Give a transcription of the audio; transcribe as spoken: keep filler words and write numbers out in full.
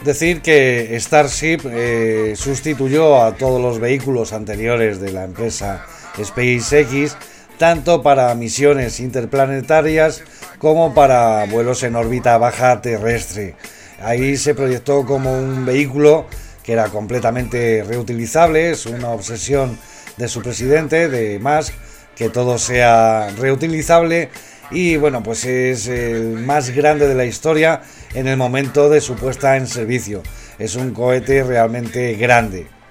Decir que Starship eh, sustituyó a todos los vehículos anteriores de la empresa SpaceX, tanto para misiones interplanetarias como para vuelos en órbita baja terrestre. Ahí se proyectó como un vehículo que era completamente reutilizable. Es una obsesión de su presidente, de Musk, que todo sea reutilizable, y bueno, pues es el más grande de la historia en el momento de su puesta en servicio. Es un cohete realmente grande.